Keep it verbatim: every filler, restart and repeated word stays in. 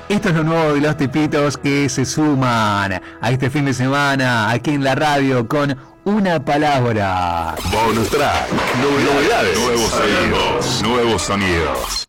Esto es lo nuevo de los tipitos que se suman a este fin de semana aquí en la radio con una palabra. Bonus track, novedades, nuevos sonidos, nuevos sonidos.